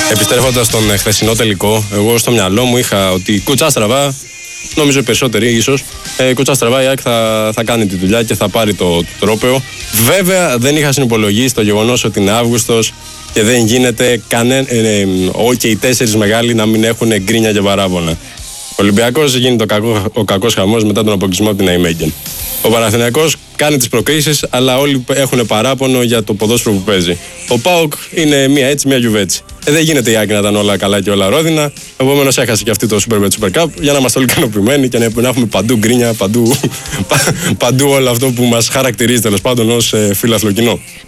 Επιστρέφοντας στον χθεσινό τελικό, εγώ στο μυαλό μου είχα ότι κουτσά στραβά, νομίζω οι περισσότεροι ίσως, κουτσά στραβά η ΑΕΚ θα κάνει τη δουλειά και θα πάρει το τρόπαιο. Βέβαια δεν είχα συνυπολογίσει το γεγονός ότι είναι Αύγουστος και δεν γίνεται και οι 4 μεγάλοι να μην έχουν γκρίνια και παράπονα. Ο Ολυμπιακός γίνεται ο κακός χαμός μετά τον αποκλεισμό από την Nijmegen. Ο Παναθηναϊκός κάνει τις προκρίσεις, αλλά όλοι έχουν παράπονο για το ποδόσφαιρο που παίζει. Ο ΠΑΟΚ είναι μία έτσι, μία γιουβέτσι. Δεν γίνεται η ΑΕΚ να ήταν όλα καλά και όλα ρόδινα. Επομένως έχασε και αυτή το Super Cup για να είμαστε όλοι ικανοποιημένοι και να έχουμε παντού γκρίνια, παντού όλο αυτό που μας χαρακτηρίζει τέλος πάντων ως φίλαθλο κοινό.